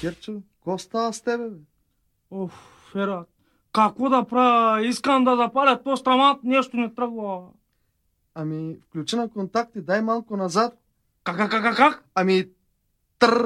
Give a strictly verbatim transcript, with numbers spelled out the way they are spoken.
Кирчо, какво става с тебе, бе? Оф, Фера, какво да правя? Искам да запаля то страмат, нещо не тръгва. Ами, включи на контакти, дай малко назад. Как, как, как, как? Ами, тър